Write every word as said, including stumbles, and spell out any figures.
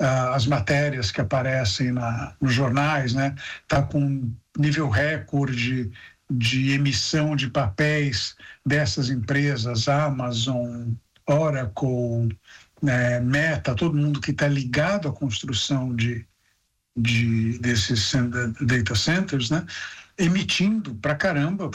uh, as matérias que aparecem na, nos jornais, né? Está com nível recorde de emissão de papéis dessas empresas, Amazon, Oracle, né, Meta, todo mundo que está ligado à construção de, de, desses data centers, né, emitindo pra caramba.